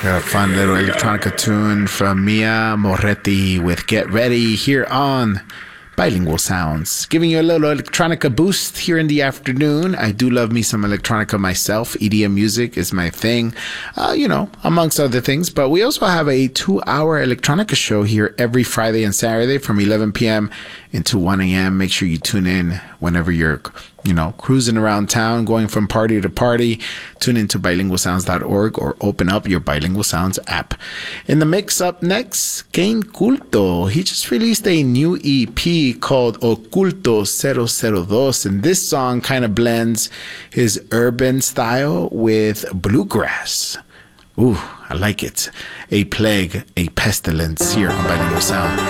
A fun little electronica tune from Mia Moretti with Get Ready here on Bilingual Sounds. Giving you a little electronica boost here in the afternoon. I do love me some electronica myself. EDM music is my thing, amongst other things. But we also have a 2-hour electronica show here every Friday and Saturday from 11 p.m. into 1 a.m. Make sure you tune in whenever you're cruising around town, going from party to party. Tune into bilingualsounds.org or open up your Bilingual Sounds app. In the mix up next, Kane Culto. He just released a new EP called Oculto 002, and this song kind of blends his urban style with bluegrass. Ooh, I like it. A plague, a pestilence here on Bilingual Sound.